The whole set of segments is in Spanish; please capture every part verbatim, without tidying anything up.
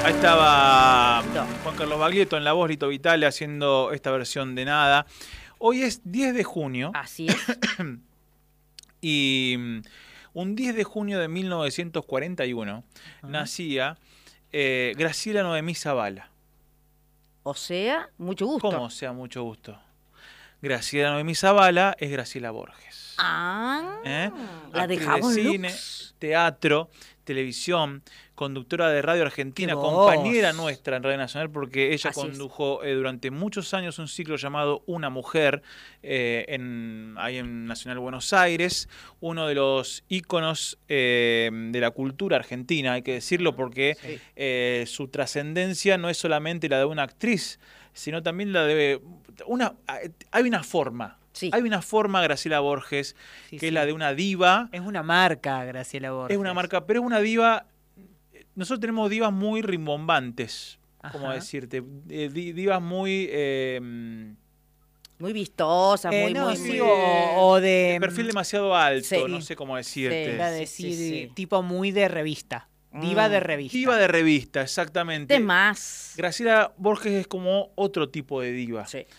Ahí estaba Juan Carlos Baglietto en la voz, Lito Vitale haciendo esta versión de Nada. Hoy es diez de junio. Así es. Y un diez de junio de mil novecientos cuarenta y uno uh-huh. nacía eh, Graciela Noemí Zavala. O sea, mucho gusto. ¿Cómo sea mucho gusto? Graciela Noemí Zavala es Graciela Borges. Ah, ¿Eh? la Actriz dejamos de lux. cine, teatro, televisión, conductora de Radio Argentina, compañera nuestra en Radio Nacional, porque ella Así condujo eh, durante muchos años un ciclo llamado Una Mujer, eh, en, ahí en Nacional Buenos Aires, uno de los íconos eh, de la cultura argentina, hay que decirlo, porque sí. eh, su trascendencia no es solamente la de una actriz, sino también la de una... Hay una forma. Sí. Hay una forma, Graciela Borges, sí, que sí. es la de una diva. Es una marca, Graciela Borges. Es una marca, pero es una diva... Nosotros tenemos divas muy rimbombantes, como decirte, eh, divas muy... Eh, muy vistosas, eh, muy... no, muy, sí, muy o, o de... de perfil demasiado alto, sí. no sé cómo decirte. Iba a decir, sí, sí. tipo muy de revista. Diva mm. de revista. Diva de revista, exactamente. De más. Graciela Borges es como otro tipo de diva. Sí.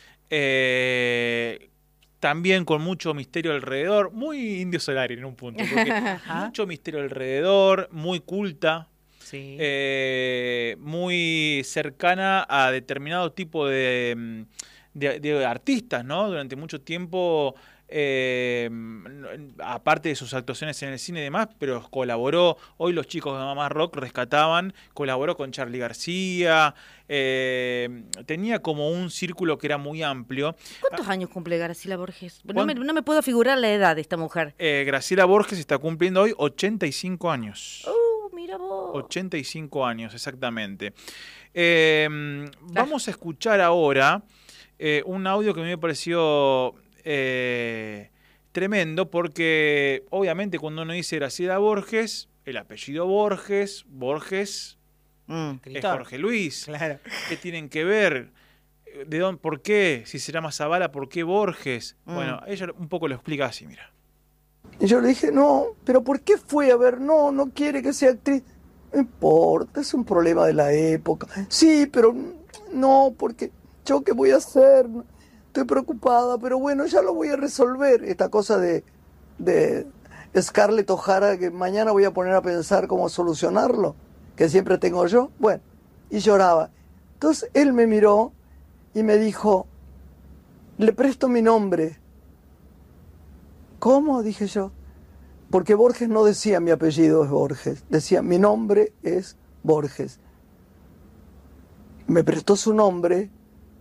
Eh... También con mucho misterio alrededor, muy Indio Solari en un punto, porque mucho misterio alrededor, muy culta, sí. eh, muy cercana a determinado tipo de, de, de artistas, ¿no? Durante mucho tiempo, eh, aparte de sus actuaciones en el cine y demás, pero colaboró, hoy los chicos de Mamá Rock rescataban, colaboró con Charly García, eh, tenía como un círculo que era muy amplio. ¿Cuántos años cumple Graciela Borges? No me, no me puedo figurar la edad de esta mujer. Eh, Graciela Borges está cumpliendo hoy ochenta y cinco años. ¡Uh, mira vos! ochenta y cinco años, exactamente. Eh, vamos a escuchar ahora eh, un audio que a mí me pareció eh, tremendo, porque obviamente cuando uno dice Graciela Borges, el apellido Borges, Borges... Mm. es Jorge Luis. Claro. ¿Qué tienen que ver? ¿De dónde? ¿Por qué? Si se llama Zavala, ¿por qué Borges? Mm. Bueno, ella un poco lo explica así, mira. Y yo le dije, no, pero ¿por qué fue? A ver, no, no quiere que sea actriz. No importa, es un problema de la época. Sí, pero no, porque yo qué voy a hacer, estoy preocupada, pero bueno, ya lo voy a resolver. Esta cosa de, de Scarlett O'Hara, que mañana voy a poner a pensar cómo solucionarlo, que siempre tengo yo, bueno, y lloraba. Entonces él me miró y me dijo, le presto mi nombre. ¿Cómo? Dije yo. Porque Borges no decía mi apellido es Borges, decía mi nombre es Borges. Me prestó su nombre,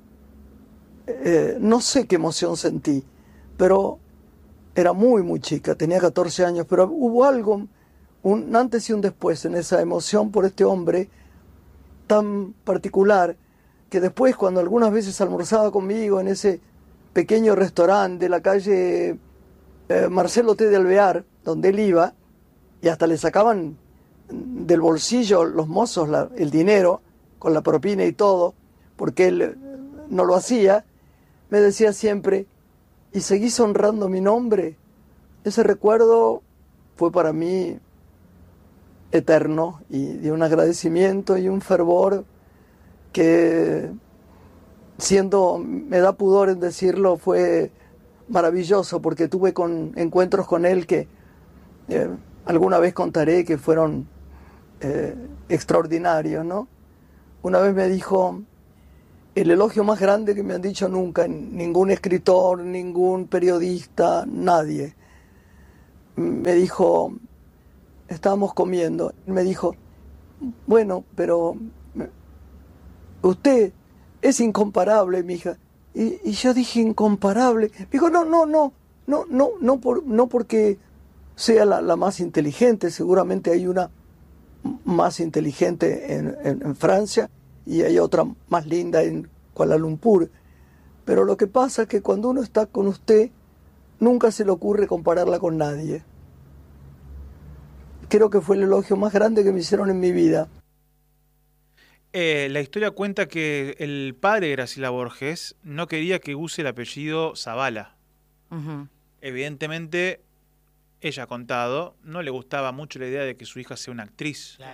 eh, no sé qué emoción sentí, pero era muy, muy chica, tenía catorce años, pero hubo algo... un antes y un después en esa emoción por este hombre tan particular, que después cuando algunas veces almorzaba conmigo en ese pequeño restaurante de la calle eh, Marcelo T. de Alvear, donde él iba, y hasta le sacaban del bolsillo los mozos la, el dinero, con la propina y todo, porque él no lo hacía, me decía siempre, ¿y seguís honrando mi nombre? Ese recuerdo fue para mí eterno y de un agradecimiento y un fervor que, siendo, me da pudor en decirlo, fue maravilloso, porque tuve con, encuentros con él que eh, alguna vez contaré que fueron eh, extraordinarios, ¿no? Una vez me dijo, el elogio más grande que me han dicho nunca, ningún escritor, ningún periodista, nadie, me dijo, estábamos comiendo, me dijo, bueno, pero usted es incomparable, mija. Y, y yo dije, incomparable. Me dijo, no, no, no, no, no, no, por, no porque sea la, la más inteligente, seguramente hay una más inteligente en, en, en Francia y hay otra más linda en Kuala Lumpur. Pero lo que pasa es que cuando uno está con usted, nunca se le ocurre compararla con nadie. Creo que fue el elogio más grande que me hicieron en mi vida. Eh, la historia cuenta que el padre de Graciela Borges no quería que use el apellido Zavala. Uh-huh. Evidentemente, ella ha contado, no le gustaba mucho la idea de que su hija sea una actriz. Claro.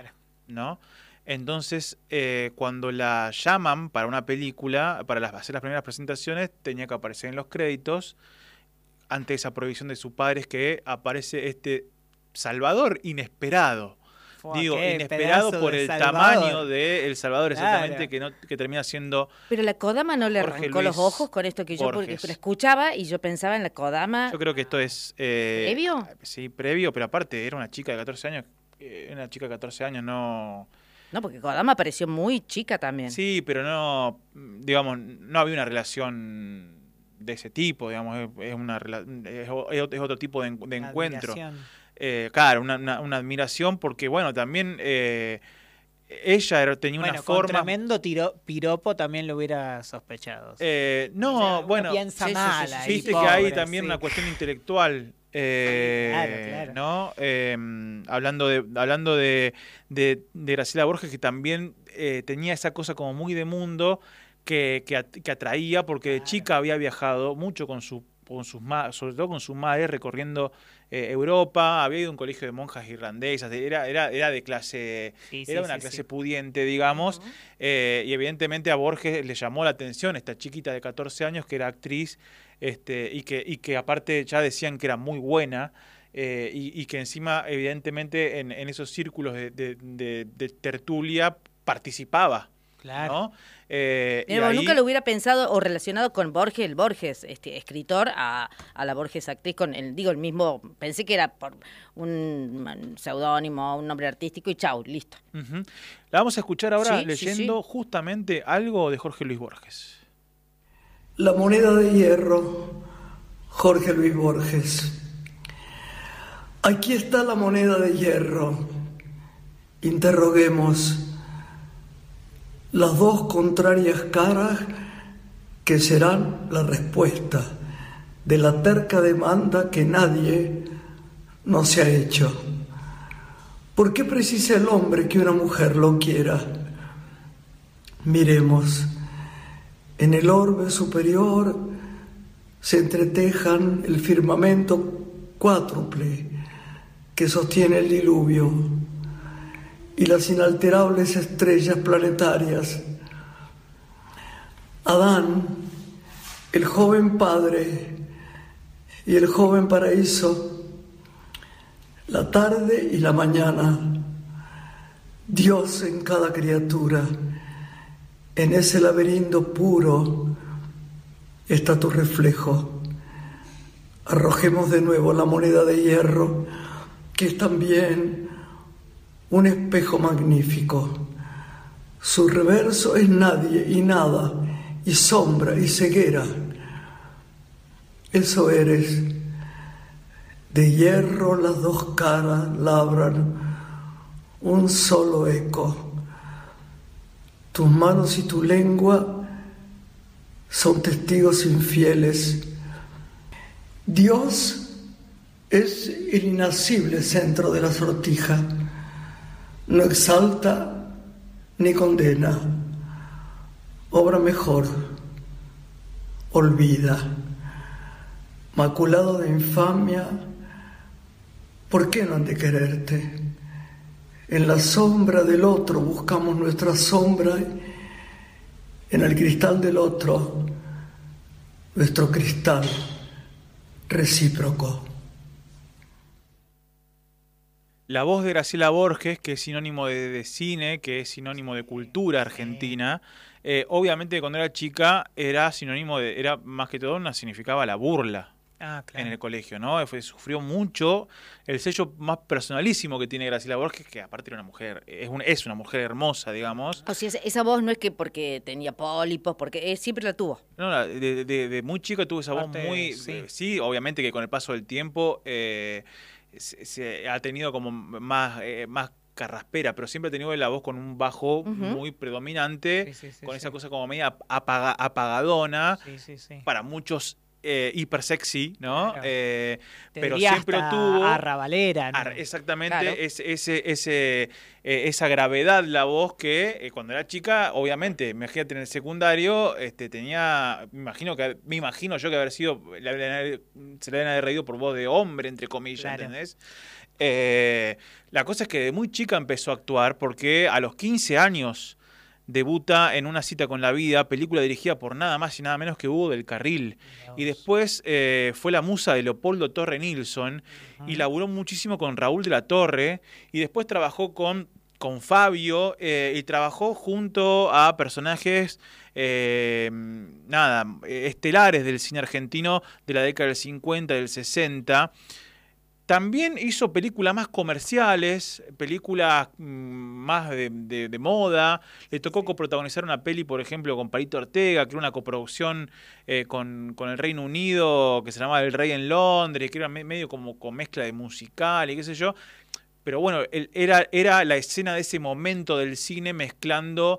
¿no? Entonces, eh, cuando la llaman para una película, para las, hacer las primeras presentaciones, tenía que aparecer en los créditos, ante esa prohibición de sus padres, que aparece este Salvador inesperado. Fua, Digo, qué inesperado pedazo por de el Salvador. tamaño de El Salvador, exactamente, Claro. que, no, que termina siendo... Pero la Kodama no le Jorge arrancó los Luis ojos con esto que yo porque Borges. la escuchaba y yo pensaba en la Kodama. Yo creo que esto es... Eh, ¿Previo? Sí, previo, pero aparte era una chica de catorce años, eh, una chica de catorce años no... No, porque Kodama apareció muy chica también. Sí, pero no, digamos, no había una relación de ese tipo, digamos, es, es una rela- es, o- es otro tipo de, en- de encuentro. Admiración. Eh, claro, una, una, una admiración porque, bueno, también eh, ella era- tenía Bueno, una con forma... tremendo tiro, piropo también lo hubiera sospechado. Eh, no, O sea, uno bueno, piensa sí, sí, mal sí, sí, ahí, viste que pobre, hay también sí. una cuestión intelectual, eh, Claro, claro. ¿no? Eh, hablando de hablando de, de, de Graciela Borges, que también eh, tenía esa cosa como muy de mundo que, que, at- que atraía, porque de Claro. chica había viajado mucho con su con sus ma- sobre todo con su madre, recorriendo eh, Europa, había ido a un colegio de monjas irlandesas, era, era, era de clase, Sí, sí, era una sí, clase sí. pudiente, digamos, eh, y evidentemente a Borges le llamó la atención esta chiquita de catorce años que era actriz, este, y que, y que aparte ya decían que era muy buena, eh, y, y que encima, evidentemente, en, en esos círculos de, de- de- de tertulia participaba, Claro. ¿no? Eh, y Pero ahí- nunca lo hubiera pensado o relacionado con Borges, el Borges, este escritor, a, a la Borges actriz, con el, digo, el mismo, pensé que era por un seudónimo, un nombre artístico y chau, listo. Ujú. La vamos a escuchar ahora Sí, sí, leyendo justamente algo de Jorge Luis Borges. La moneda de hierro, Jorge Luis Borges. Aquí está la moneda de hierro. Interroguemos las dos contrarias caras que serán la respuesta de la terca demanda que nadie no se ha hecho. ¿Por qué precisa el hombre que una mujer lo quiera? Miremos. En el orbe superior se entretejan el firmamento cuádruple que sostiene el diluvio y las inalterables estrellas planetarias. Adán, el joven padre y el joven paraíso, la tarde y la mañana, Dios en cada criatura. En ese laberinto puro está tu reflejo. Arrojemos de nuevo la moneda de hierro, que es también un espejo magnífico. Su reverso es nadie y nada, y sombra y ceguera. Eso eres. De hierro las dos caras labran un solo eco. Tus manos y tu lengua son testigos infieles. Dios es el inacible centro de la sortija. No exalta ni condena. Obra mejor. Olvida. Maculado de infamia, ¿por qué no han de quererte? En la sombra del otro buscamos nuestra sombra, en el cristal del otro, nuestro cristal recíproco. La voz de Graciela Borges, que es sinónimo de, de cine, que es sinónimo de cultura argentina, eh, obviamente cuando era chica era sinónimo de, era más que todo, una significaba la burla. Ah, claro. En el colegio, ¿no? Fue, sufrió mucho el sello más personalísimo que tiene Graciela Borges, que aparte era una mujer, es, un, es una mujer hermosa, digamos. O sea, esa- esa voz no es que porque tenía pólipos, porque eh, siempre la tuvo. No, la- de, de- de muy chica tuvo esa voz Aparte, muy... sí. eh, sí, obviamente que con el paso del tiempo eh, se, se ha tenido como más, eh, más carraspera, pero siempre ha tenido la voz con un bajo Ujú. muy predominante, Sí, sí, sí, con esa sí. cosa como media apaga- apagadona, Sí, sí, sí. para muchos eh, hiper sexy, ¿no? Claro. Eh, Te pero diría siempre hasta tuvo... arrabalera, ¿no? Ar- exactamente, Claro. es- ese, ese, eh, esa gravedad la voz que eh, cuando era chica, obviamente, imagínate en el secundario, este, tenía, me imagino que, me imagino yo que haber sido, le habrían- se le habían haber reído por voz de hombre, entre comillas, Claro. ¿entendés? Eh, la cosa es que de muy chica empezó a actuar porque a los quince años debuta en Una cita con la vida, película dirigida por nada más y nada menos que Hugo del Carril. Y después eh, fue la musa de Leopoldo Torre Nilsson uh-huh. y laburó muchísimo con Raúl de la Torre y después trabajó con, con Fabio eh, y trabajó junto a personajes eh, nada, estelares del cine argentino de la década del cincuenta, del sesenta. También hizo películas más comerciales, películas más de, de, de moda. Le tocó coprotagonizar una peli, por ejemplo, con Palito Ortega, que era una coproducción eh, con, con el Reino Unido, que se llamaba El Rey en Londres, que era medio como con mezcla de musical y qué sé yo. Pero bueno, él, era, era la escena de ese momento del cine mezclando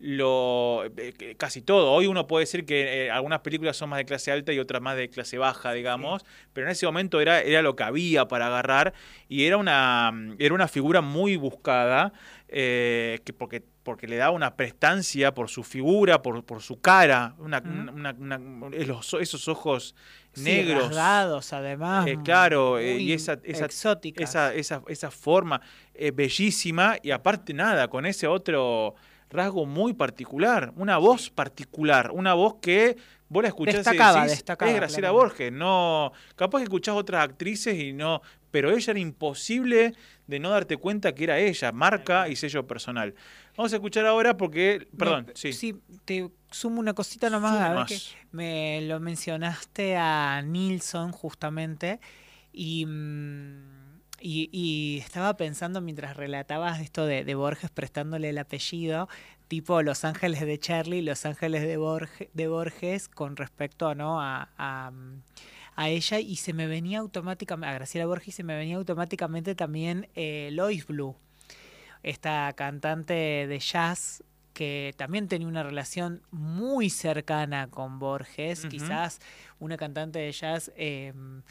lo eh, casi todo. Hoy uno puede decir que eh, algunas películas son más de clase alta y otras más de clase baja, digamos, sí. pero en ese momento era, era lo que había para agarrar y era una, era una figura muy buscada eh, que porque, porque le daba una prestancia por su figura, por, por su cara, una, ¿Mm? una, una, una, esos, esos ojos negros. Sí, rasgados, además. Eh, claro, eh, y esa, esa, exóticas. Esa, esa, esa forma eh, bellísima y aparte nada, con ese otro rasgo muy particular, una voz particular, una voz que vos la escuchás destacaba, y decís, destacaba, es Graciela claro. Borges, no, capaz que escuchás otras actrices y no, pero ella era imposible de no darte cuenta que era ella, marca y sello personal. Vamos a escuchar ahora porque, perdón, no, sí. Sí, te sumo una cosita nomás, Sumo a ver más. que me lo mencionaste a Nilsson justamente y... Mmm, Y, y estaba pensando mientras relatabas esto de, de Borges prestándole el apellido, tipo Los Ángeles de Charlie, Los Ángeles de, Borges, de Borges con respecto ¿no? a, a, a ella, y se me venía automáticamente, a Graciela Borges, y se me venía automáticamente también eh, Lois Blue, esta cantante de jazz que también tenía una relación muy cercana con Borges, uh-huh. quizás una cantante de jazz... Eh,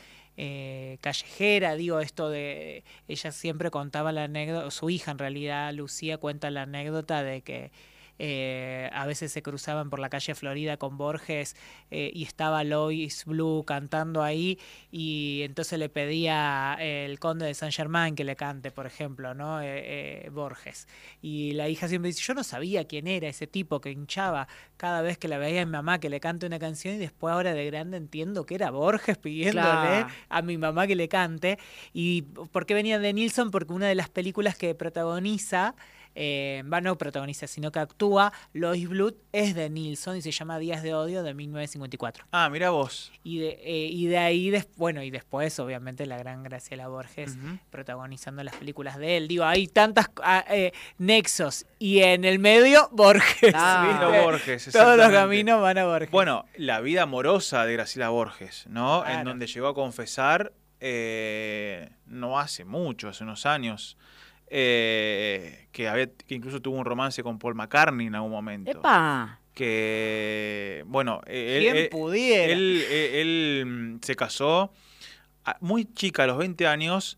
Eh, callejera, digo esto de, ella siempre contaba la anécdota, su hija en realidad, Lucía, cuenta la anécdota de que eh, a veces se cruzaban por la calle Florida con Borges eh, y estaba Lois Blue cantando ahí y entonces le pedía eh, el conde de Saint Germain que le cante, por ejemplo, ¿no? Eh, eh, Borges. Y la hija siempre dice, yo no sabía quién era ese tipo que hinchaba cada vez que la veía a mi mamá que le cante una canción y después ahora de grande entiendo que era Borges pidiéndole claro. a mi mamá que le cante. ¿Y por qué venía de Nilsson? Porque una de las películas que protagoniza Eh, va no protagoniza, sino que actúa Lois Blue es de Nilsson y se llama Días de Odio de mil novecientos cincuenta y cuatro. Ah, mirá vos. Y de, eh, y de ahí, des, bueno, y después obviamente la gran Graciela Borges uh-huh. protagonizando las películas de él. Digo, hay tantas eh, nexos y en el medio Borges. Ah, Borges, todos los caminos van a Borges. Bueno, la vida amorosa de Graciela Borges, ¿no? Claro. En donde llegó a confesar eh, no hace mucho, hace unos años. Eh, que, había, que incluso tuvo un romance con Paul McCartney en algún momento. ¡Epa! Que, bueno, él, ¿Quién él, pudiera? Él, él, él se casó muy chica, a los veinte años,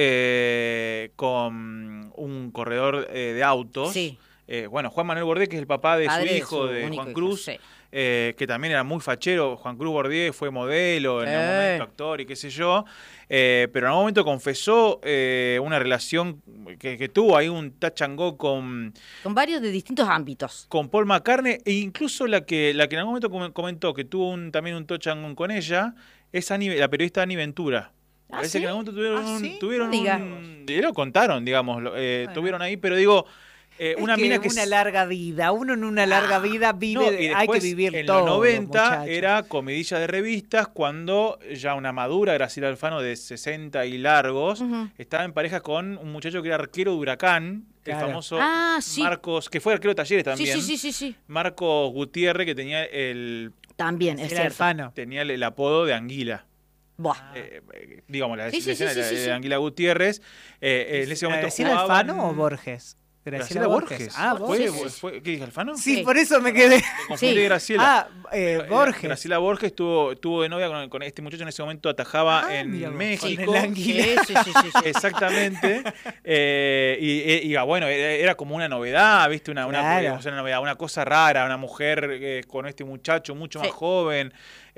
eh, con un corredor eh, de autos. Sí. Eh, bueno, Juan Manuel Bordet, que es el papá de Padre su hijo, de, su de Juan hijo, Cruz, sí. eh, que también era muy fachero. Juan Cruz Bordet fue modelo, en eh. algún momento actor y qué sé yo. Eh, pero en algún momento confesó eh, una relación que, que tuvo ahí un touch and go con... Con varios de distintos ámbitos. Con Paul McCartney, e incluso la que, la que en algún momento comentó que tuvo un, también un touch and go con ella, es Ani, la periodista Ani Ventura. ¿Ah, Parece sí? que en algún momento tuvieron, ¿Ah, un, sí? tuvieron No un... Y lo contaron, digamos, eh, bueno. tuvieron ahí, pero digo... Eh, es una que mina que una es... larga vida, uno en una larga ah, vida vive, no, y hay que después, vivir en todo. En los noventa muchachos. era comidilla de revistas cuando ya una madura Graciela Alfano de sesenta y largos uh-huh. estaba en pareja con un muchacho que era arquero de Huracán, claro. el famoso ah, sí. Marcos, que fue arquero de Talleres también. Sí, sí, sí, sí, sí. Marcos Gutiérrez, que tenía el... También, es cierto. Alfano. Tenía el, el apodo de Anguila. Buah. Eh, eh, digamos, la, sí, la sí, escena sí, de, sí, de sí. Anguila Gutiérrez. Eh, en ese momento ¿Graciela jugaban... Alfano o Borges? Graciela Borges. Borges. Ah, ¿Fue, Borges. fue, fue, ¿Qué dije, Alfano? Sí, Sí. por eso me quedé. Confundí Sí. Graciela. Ah, eh, Borges. Graciela Borges estuvo, estuvo de novia con, con este muchacho, en ese momento atajaba Ah, en mira vos, México. con el Anguila. Sí, sí, sí, sí, sí. Exactamente. eh, y, y, y, bueno, era, era como una novedad, ¿viste? Una, una, Claro. una novedad, una cosa rara, una mujer eh, con este muchacho mucho Sí. más joven.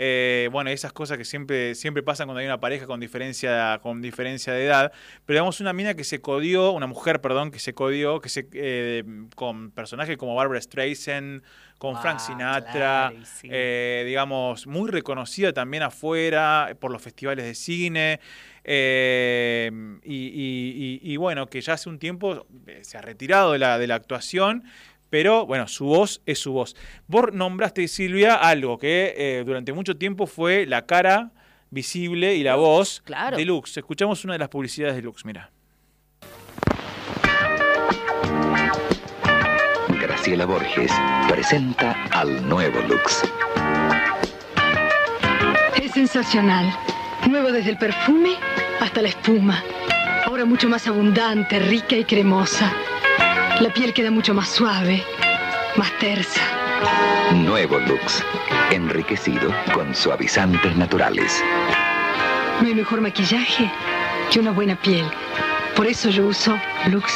Eh, bueno, esas cosas que siempre, siempre pasan cuando hay una pareja con diferencia, con diferencia de edad. Pero digamos, una mina que se codió, una mujer, perdón, que se codió, que se, eh, con personajes como Barbra Streisand, con Ah, Frank Sinatra, claro, y sí. eh, digamos, muy reconocida también afuera por los festivales de cine. Eh, y, y, y, y bueno, que ya hace un tiempo se ha retirado de la, de la actuación, pero bueno, su voz es su voz. Vos nombraste, Silvia, algo que eh, durante mucho tiempo fue la cara visible y la Lux, voz claro. de Lux. Escuchamos una de las publicidades de Lux, mira. Graciela Borges presenta al nuevo Lux. Es sensacional. Nuevo desde el perfume hasta la espuma. Ahora mucho más abundante, rica y cremosa. La piel queda mucho más suave, más tersa. Nuevo Lux, enriquecido con suavizantes naturales. No hay mejor maquillaje que una buena piel. Por eso yo uso Lux.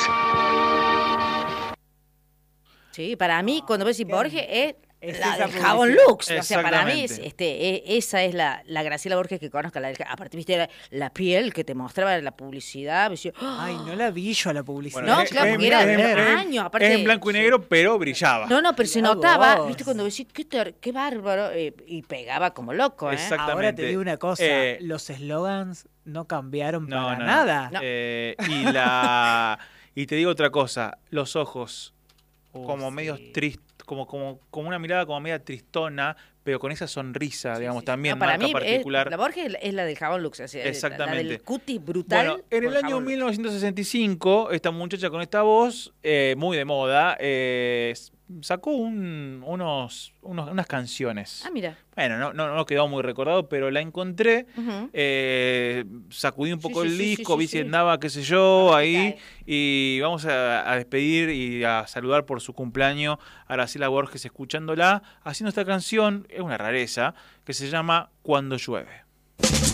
Sí, para mí, cuando vos decís Borges, es, Es la esa del jabón publicidad. Lux. O sea, para mí, es, Exactamente. este, e- esa es la, la Graciela Borges que conozco. La, del- aparte, viste, la, la piel que te mostraba la publicidad. Decía, ¡ah! Ay, no la vi yo a la publicidad. No, es- claro, es- porque era es- de es- años, aparte- es en blanco y negro, pero brillaba. No, no, pero se Mirá notaba, vos. viste, cuando decís, qué, ter- qué bárbaro, eh, y pegaba como loco, ¿eh? Exacto. Ahora te Exactamente. digo una cosa, Eh, los eslogans no cambiaron No, para no, no. nada. No. Eh, y la y te digo otra cosa, los ojos Oh, como sí. medio tristes, como, como, como una mirada como media tristona, pero con esa sonrisa, digamos, sí, sí. también No, para marca mí, es- particular. la Borges es la del jabón Lux, o sea, la- la Exactamente. del cutis brutal. Bueno, en por el año jabón Lux. mil novecientos sesenta y cinco, esta muchacha con esta voz, eh, muy de moda, eh, s- sacó un- unos, unos- unas canciones. Ah, mira. Bueno, no, no, no quedó muy recordado, pero la encontré, Ujú. eh, sacudí un Sí, poco sí, el sí, sí, disco, sí, vi sí. si andaba, qué sé yo, A ver qué ahí, cae. y vamos a, a despedir y a saludar por su cumpleaños a Graciela Borges escuchándola, haciendo esta canción, es una rareza, que se llama Cuando llueve.